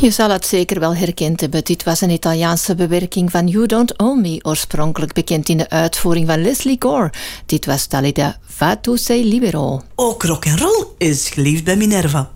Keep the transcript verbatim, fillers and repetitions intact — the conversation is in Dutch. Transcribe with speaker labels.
Speaker 1: Je zal het zeker wel herkend hebben. Dit was een Italiaanse bewerking van You Don't Own Me, oorspronkelijk bekend in de uitvoering van Leslie Gore. Dit was Dalida Va Tu Sei Libero.
Speaker 2: Ook rock'n'roll is geliefd bij Minerva.